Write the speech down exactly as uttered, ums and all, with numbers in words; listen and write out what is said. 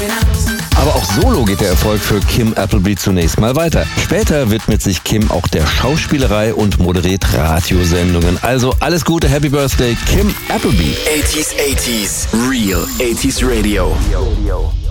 Aber auch solo geht der Erfolg für Kim Appleby zunächst mal weiter. Später widmet sich Kim auch der Schauspielerei und moderiert Radiosendungen. Also alles Gute, Happy Birthday, Kim Appleby. eighties, eighties, Real eighties Radio.